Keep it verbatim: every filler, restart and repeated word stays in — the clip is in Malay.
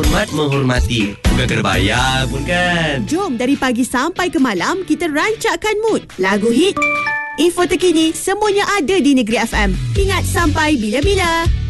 hormat menghormati. Bukan kena bayar pun kan. Jom dari pagi sampai ke malam kita rancakkan mood. Lagu hit, info terkini, semuanya ada di Negeri F M. Ingat sampai bila-bila.